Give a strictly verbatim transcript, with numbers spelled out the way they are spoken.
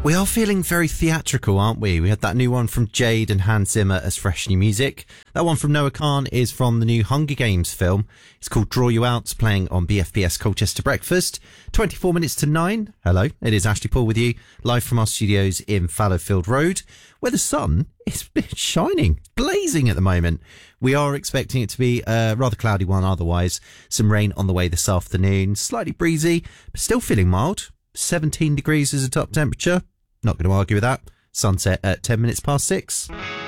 We are feeling very theatrical, aren't we? We had that new one from Jade and Hans Zimmer as fresh new music. That one from Noah Khan is from the new Hunger Games film. It's called Draw You Out, playing on B F B S Colchester Breakfast. twenty-four minutes to nine. Hello, it is Ashley Paul with you, live from our studios in Fallowfield Road, where the sun is shining, blazing at the moment. We are expecting it to be a rather cloudy one otherwise. Some rain on the way this afternoon, slightly breezy, but still feeling mild. seventeen degrees is a top temperature. Not going to argue with that. Sunset at ten minutes past six.